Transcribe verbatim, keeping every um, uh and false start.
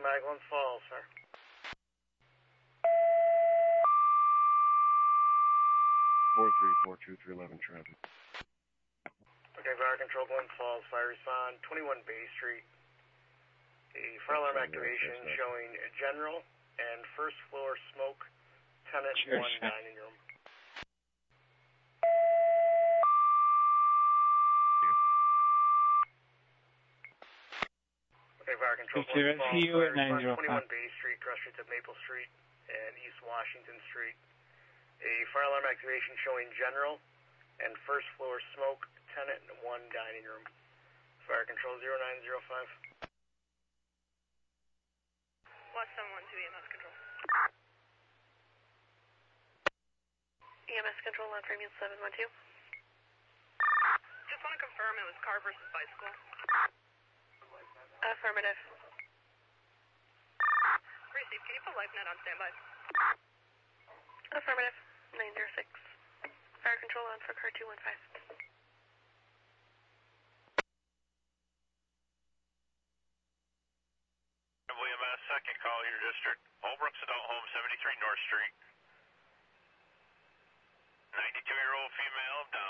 William Magdalene Falls, sir. four three four two three eleven traffic. Okay, fire control, Glen Falls, fire respond, twenty-one Bay Street. A fire alarm activation showing general and first floor smoke, tenant Sure, one sure. dining room. Okay, fire control, Glen Falls, fire respond, twenty-one Bay Street, cross streets of Maple Street and East Washington Street. A fire alarm activation showing general and first floor smoke, tenant one dining room. Fire control zero nine zero five. Watch seven one two E M S control. E M S control on premium seven one two. Just want to confirm it was car versus bicycle. Affirmative. Receive, can you put LifeNet on standby? Affirmative. nine zero six. Fire control on for car two one five. William S. Second call your district. Holbrook's Adult Home, seventy-three North Street. ninety-two-year-old female,